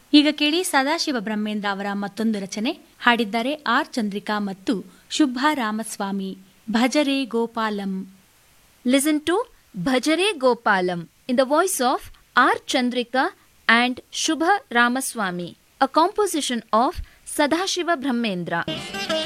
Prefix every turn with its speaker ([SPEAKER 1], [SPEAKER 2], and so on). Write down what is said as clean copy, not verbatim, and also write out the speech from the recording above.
[SPEAKER 1] ಈಗ ಕೇಳಿ ಸದಾಶಿವ ಬ್ರಹ್ಮೇಂದ್ರ ಅವರ ಮತ್ತೊಂದು ರಚನೆ. ಹಾಡಿದ್ದಾರೆ ಆರ್ ಚಂದ್ರಿಕಾ ಮತ್ತು Shubha Ramaswamy. ಭಜರೆ Gopalam.
[SPEAKER 2] Listen to ಭಜರೆ Gopalam in the voice of R. Chandrika and Shubha Ramaswamy, a composition of Sadashiva Brahmendra.